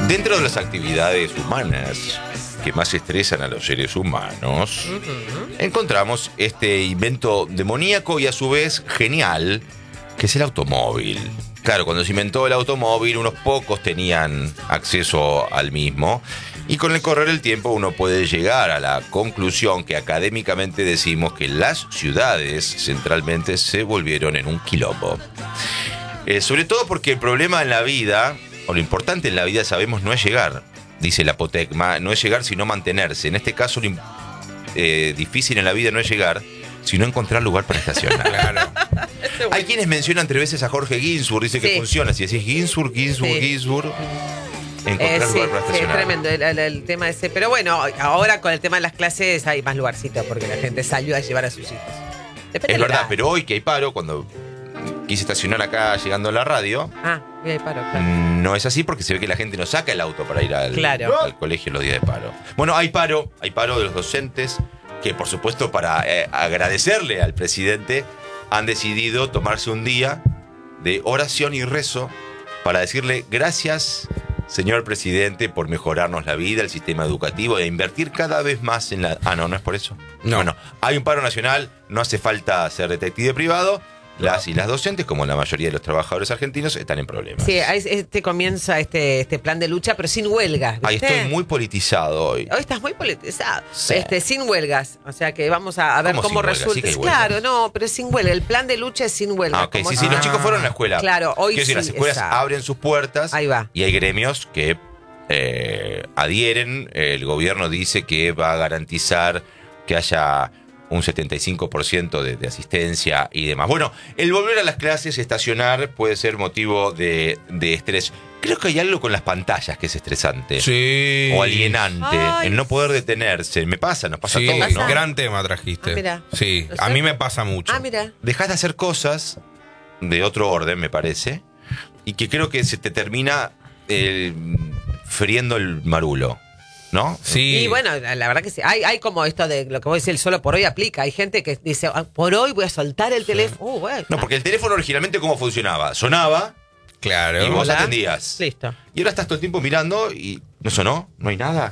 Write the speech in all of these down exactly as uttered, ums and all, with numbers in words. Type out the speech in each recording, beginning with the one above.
Dentro de las actividades humanas que más estresan a los seres humanos, uh-huh. encontramos este invento demoníaco y a su vez genial, que es el automóvil. Claro, cuando se inventó el automóvil, unos pocos tenían acceso al mismo. Y con el correr del tiempo uno puede llegar a la conclusión que académicamente decimos que las ciudades centralmente se volvieron en un quilombo. Eh, sobre todo porque el problema en la vida, o lo importante en la vida, sabemos, no es llegar, dice la Apotecma, no es llegar sino mantenerse. En este caso, lo eh, difícil en la vida no es llegar, sino encontrar lugar para estacionar. Claro. Hay quienes mencionan tres veces a Jorge Ginsburg, dice que sí. funciona. Si decís Ginsburg, Ginsburg, sí. Ginsburg, encontrar eh, lugar sí, para estacionar. Sí, es tremendo el, el, el tema ese. Pero bueno, ahora con el tema de las clases hay más lugarcitos porque la gente salió a llevar a sus hijos. Depende es verdad, edad. Pero hoy que hay paro, cuando quise estacionar acá llegando a la radio, ah, hoy hay paro, claro. no es así porque se ve que la gente no saca el auto para ir al, claro. al colegio los días de paro. Bueno, hay paro, hay paro de los docentes que, por supuesto, para eh, agradecerle al presidente, han decidido tomarse un día de oración y rezo para decirle gracias, señor presidente, por mejorarnos la vida, el sistema educativo, e invertir cada vez más en la... Ah, no, no es por eso. No. Bueno, hay un paro nacional, no hace falta ser detective privado. Las y las docentes, como la mayoría de los trabajadores argentinos, están en problemas. Sí, este comienza este, este plan de lucha, pero sin huelgas, ¿viste? Ahí estoy muy politizado hoy. Hoy estás muy politizado. Sí. Este, sin huelgas. O sea que vamos a, a ver ¿Cómo cómo resulta. Sí, claro, no, pero sin huelga. El plan de lucha es sin huelga. Ah, ok. Como Sí, es... sí, ah. los chicos fueron a la escuela. Claro, hoy Quiero sí. decir, las escuelas exacto. abren sus puertas. Ahí va. Y hay gremios que eh, adhieren. El gobierno dice que va a garantizar que haya un setenta y cinco por ciento de, de asistencia y demás. Bueno, el volver a las clases, estacionar, puede ser motivo de, de estrés. Creo que hay algo con las pantallas que es estresante. Sí. O alienante. Ay. El no poder detenerse. Me pasa, nos pasa Sí, a todos, ¿no? gran tema trajiste. Ah, mira. Sí, ¿No sé? a mí me pasa mucho. Ah, mira. Dejas de hacer cosas de otro orden, me parece, y que creo que se te termina eh, friendo el marulo, ¿no? Sí. Y bueno, la verdad que sí. Hay, hay como esto de lo que vos decís, el solo por hoy aplica. Hay gente que dice, ah, por hoy voy a soltar el teléfono. Uh, bueno. No, porque el teléfono originalmente, ¿cómo funcionaba? Sonaba Claro. y vos Hola. atendías. Listo. Y ahora estás todo el tiempo mirando y no sonó, no hay nada.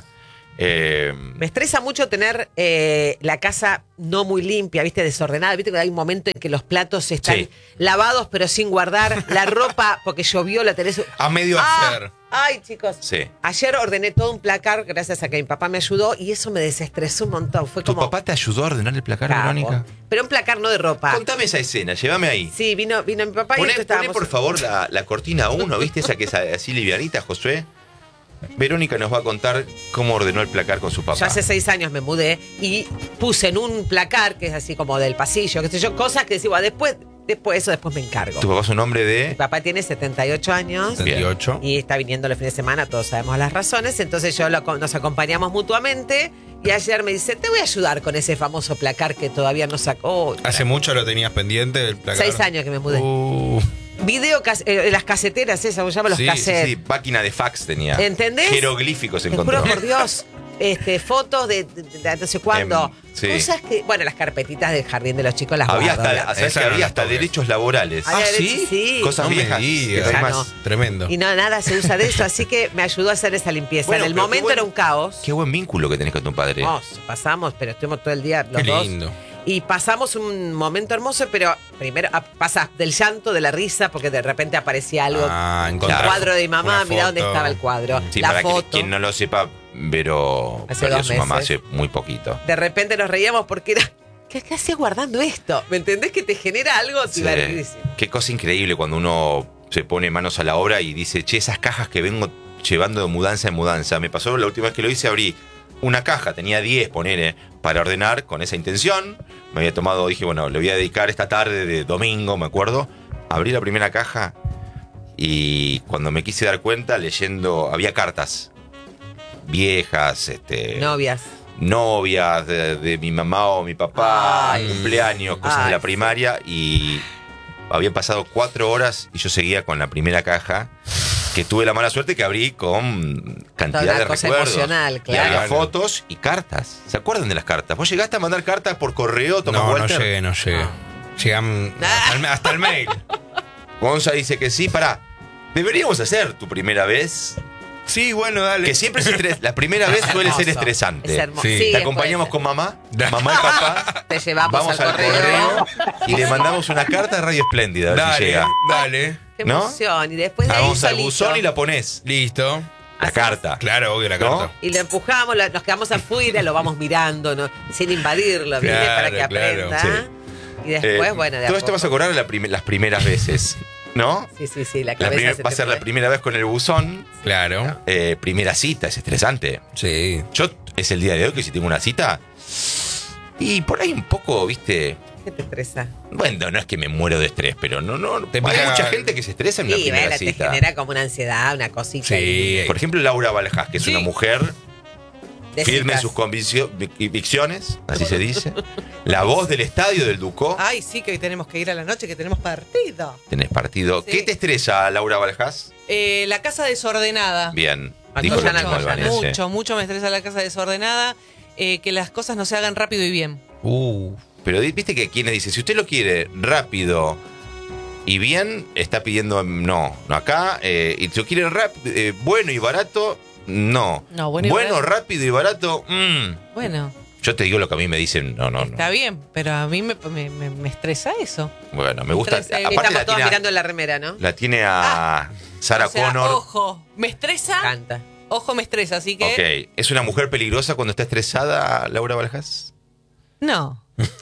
Eh, Me estresa mucho tener eh, la casa no muy limpia, ¿viste? Desordenada. ¿Viste que hay un momento en que los platos están Sí. lavados pero sin guardar? La ropa, porque llovió, la tenés... A medio Ah, hacer. Ay, chicos. Sí. Ayer ordené todo un placar gracias a que mi papá me ayudó y eso me desestresó un montón. Fue ¿Tu como... papá te ayudó a ordenar el placar, Cago. Verónica? Pero un placar no de ropa. Contame esa escena, llévame ahí. Sí, vino, vino mi papá y Poné, esto poné, estábamos... por favor la, la cortina uno, ¿viste? Esa que es así livianita, Josué. Verónica nos va a contar cómo ordenó el placar con su papá. Yo hace seis años me mudé y puse en un placar que es así como del pasillo, qué sé yo, cosas que decía, después, después eso después me encargo. Tu papá es un hombre Mi de... papá tiene setenta y ocho años setenta y ocho. y está viniendo los fines de semana, todos sabemos las razones, entonces yo lo, nos acompañamos mutuamente y ayer me dice, te voy a ayudar con ese famoso placar que todavía no sacó. ¿Hace mucho lo tenías pendiente el placar? Seis años que me mudé. Uh, Video, cas- eh, las caseteras esas, ¿cómo se llaman los Sí, sí, cassettes? Sí, máquina de fax tenía. ¿Entendés? Jeroglíficos Te encontró. juro por Dios. Este, fotos de, de, de no sé cuándo. Em, sí. Cosas que, bueno, las carpetitas del jardín de los chicos las Había guardo. hasta, ¿sabes Esa que no había la hasta toques. derechos laborales. Había ¿Ah, derechos- sí? sí. Cosas no me viejas. digas. que no hay Ya más. no. Tremendo. Y no, nada se usa de eso, así que me ayudó a hacer esa limpieza. Bueno, en el pero qué momento buen- era un caos. Qué buen vínculo que tenés con tu padre. Hermoso, pasamos, pero estuvimos todo el día los Qué dos. lindo. Y pasamos un momento hermoso, pero primero ah, pasa del llanto, de la risa, porque de repente aparecía algo. Ah, un encontrar cuadro de mi mamá, una mirá dónde foto. estaba el cuadro. Sí, la para que foto. quien no lo sepa, Vero Hace perdió a dos su mamá meses. hace muy poquito. De repente nos reíamos porque era. ¿Qué, qué hacías guardando esto? ¿Me entendés que te genera algo Sí. divertidísimo? Qué cosa increíble cuando uno se pone manos a la obra y dice, che, esas cajas que vengo llevando de mudanza en mudanza. Me pasó la última vez que lo hice, abrí una caja, tenía diez, ponele, para ordenar con esa intención. Me había tomado, dije, bueno, le voy a dedicar esta tarde de domingo, me acuerdo. Abrí la primera caja y cuando me quise dar cuenta, leyendo, había cartas viejas, este... Novias. novias de, de mi mamá o mi papá, Ay. cumpleaños, cosas Ay, de la sí. primaria, y habían pasado cuatro horas y yo seguía con la primera caja, que tuve la mala suerte que abrí con cantidad Toda una de cosa recuerdos. emocional, Y había claro. fotos y cartas. ¿Se acuerdan de las cartas? ¿Vos llegaste a mandar cartas por correo, Tomás No, no Walter? llegué, no llegué. Llegan Ah. hasta el, hasta el mail. Gonza dice que sí. Pará, deberíamos hacer tu primera vez Sí, bueno, dale. Que siempre se estres- la primera vez suele ser Hermoso. estresante. Es hermoso. Sí. Sí, Te es acompañamos puede con mamá, Da- mamá y papá. Te llevamos Vamos al al correo. correo y le mandamos una carta a Radio Espléndida a ver si Dale, llega. dale. Qué ¿No? emoción. Y después de ahí Vamos al solito. buzón y la pones. Listo. La Hacemos- carta. Claro, obvio, la ¿No? carta. Y lo empujamos, lo- nos quedamos afuera, lo vamos mirando, ¿no? Sin invadirlo, ¿viste? Claro, Para que claro, aprenda. sí. Y después, Eh, bueno, de a todo esto poco. vas a cobrar la prim- las primeras veces, ¿no? Sí, sí, sí, la La cabeza primer- se va a te ser la fue. primera vez con el buzón. Claro. Eh, primera cita, es estresante. Sí. Yo es el día de hoy que si tengo una cita. Y por ahí un poco, viste. ¿Qué te estresa? Bueno, no es que me muero de estrés, pero no, no. Te hay pica- mucha gente que se estresa en la Sí, primera vela, te cita. genera como una ansiedad, una cosita. Sí. Por ejemplo, Laura Baljas, que es Sí. una mujer de firme en citas. sus convicio- convicciones, así se dice. La voz del estadio del Ducó. Ay, sí, que hoy tenemos que ir a la noche, que tenemos partido. Tenés partido. Sí. ¿Qué te estresa, Laura Baljas? Eh, la casa desordenada. Bien. Mucho, Dijo lo mucho, mismo Albanese. Mucho, mucho me estresa la casa desordenada. Eh, que las cosas no se hagan rápido y bien. Uh. Pero di- viste que quienes dicen, si usted lo quiere rápido y bien, está pidiendo no. No acá. Eh, y si lo quiere rap- eh, bueno y barato, no. No, bueno y barato. rápido y barato, mm. Bueno, Yo te digo lo que a mí me dicen, no, no, no. está bien, pero a mí me, me- me- me estresa eso. Bueno, me gusta. Estresa y- Aparte Estamos la todos tiene, a, mirando en la remera, ¿no? la tiene a Sarah O sea, Connor. ojo, me estresa, Canta. ojo, me estresa, así que Ok. ¿Es una mujer peligrosa cuando está estresada, Laura Baljas? no.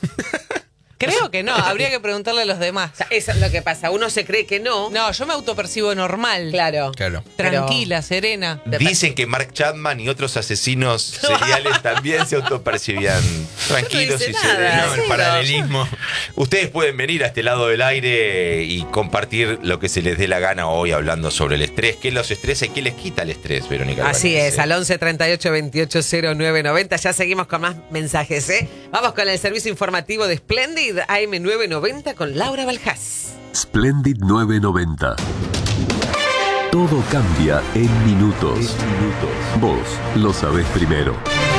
Creo que no, habría que preguntarle a los demás. O sea, eso es lo que pasa. Uno se cree que no. No, yo me autopercibo normal. Claro. Claro. Tranquila, serena. Dicen que Mark Chapman y otros asesinos seriales también se autopercibían tranquilos dice y nada. serenos. No, el cero. paralelismo. Ustedes pueden venir a este lado del aire y compartir lo que se les dé la gana hoy hablando sobre el estrés. ¿Qué los estresa y qué les quita el estrés, Verónica? Así Albanese? es, al once treinta y ocho veintiocho cero nueve noventa. Ya seguimos con más mensajes, ¿eh? Vamos con el servicio informativo de Splendid A M nueve noventa con Laura Baljas. Splendid nueve noventa. Todo cambia en minutos. Vos lo sabés primero.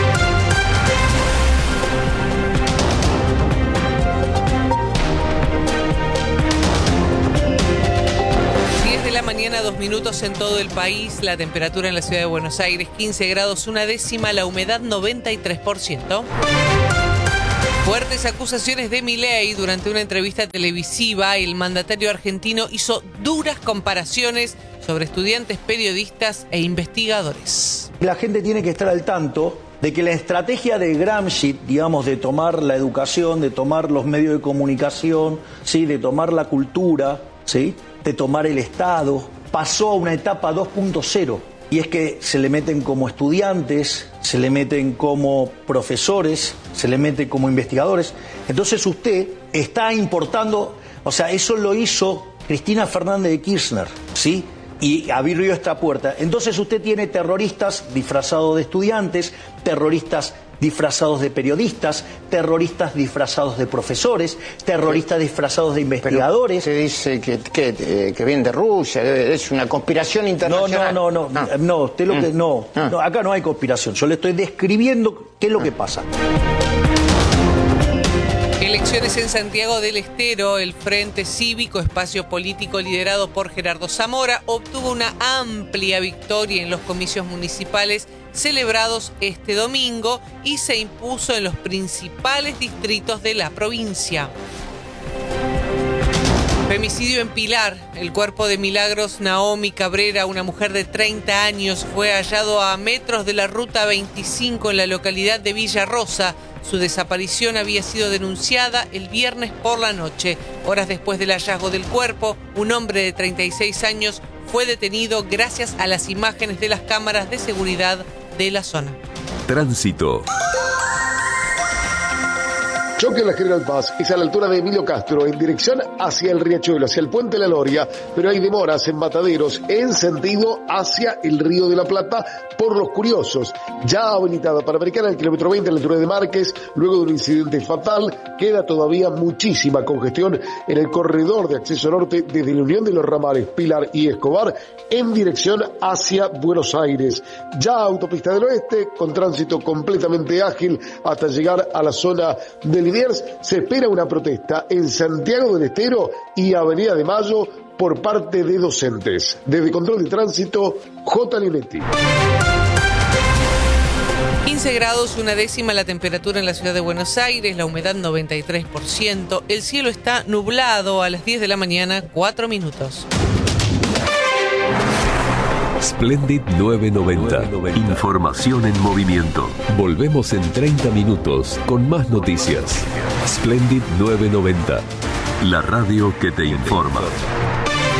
diez de la mañana, dos minutos en todo el país. La temperatura en la ciudad de Buenos Aires, quince grados, una décima. La humedad, noventa y tres por ciento. Fuertes acusaciones de Milei. Durante una entrevista televisiva, el mandatario argentino hizo duras comparaciones sobre estudiantes, periodistas e investigadores. La gente tiene que estar al tanto de que la estrategia de Gramsci, digamos, de tomar la educación, de tomar los medios de comunicación, ¿sí? De tomar la cultura, ¿sí? De tomar el Estado, pasó a una etapa dos punto cero. Y es que se le meten como estudiantes, se le meten como profesores, se le mete como investigadores. Entonces usted está importando, o sea, eso lo hizo Cristina Fernández de Kirchner, ¿sí? Y abrió esta puerta. Entonces usted tiene terroristas disfrazados de estudiantes, terroristas disfrazados de periodistas, terroristas disfrazados de profesores, terroristas disfrazados de investigadores. Se dice que, que, eh, que viene de Rusia, es una conspiración No, internacional. no, no, no, Ah. no, usted lo que Mm. no, Ah. no, acá no hay conspiración. Yo le estoy describiendo qué es lo que pasa. Elecciones en Santiago del Estero. El Frente Cívico, espacio político liderado por Gerardo Zamora, obtuvo una amplia victoria en los comicios municipales celebrados este domingo y se impuso en los principales distritos de la provincia. Femicidio en Pilar. El cuerpo de Milagros Naomi Cabrera, una mujer de treinta años, fue hallado a metros de la ruta veinticinco en la localidad de Villa Rosa. Su desaparición había sido denunciada el viernes por la noche. Horas después del hallazgo del cuerpo, un hombre de treinta y seis años fue detenido gracias a las imágenes de las cámaras de seguridad de la zona. Tránsito. Choque en la General Paz, es a la altura de Emilio Castro, en dirección hacia el Riachuelo, hacia el Puente La Noria, pero hay demoras en Mataderos, en sentido hacia el Río de la Plata, por los curiosos. Ya habilitada para Americana, el kilómetro veinte, a la altura de Márquez, luego de un incidente fatal, queda todavía muchísima congestión en el corredor de acceso norte desde la unión de los ramales Pilar y Escobar, en dirección hacia Buenos Aires. Ya autopista del oeste, con tránsito completamente ágil hasta llegar a la zona del Liniers. Se espera una protesta en Santiago del Estero y Avenida de Mayo por parte de docentes. Desde Control de Tránsito, J. Linetti. quince grados, una décima la temperatura en la ciudad de Buenos Aires, la humedad noventa y tres por ciento. El cielo está nublado a las diez de la mañana, cuatro minutos. Splendid novecientos noventa. Información en movimiento. Volvemos en treinta minutos con más noticias. Splendid novecientos noventa. La radio que te informa.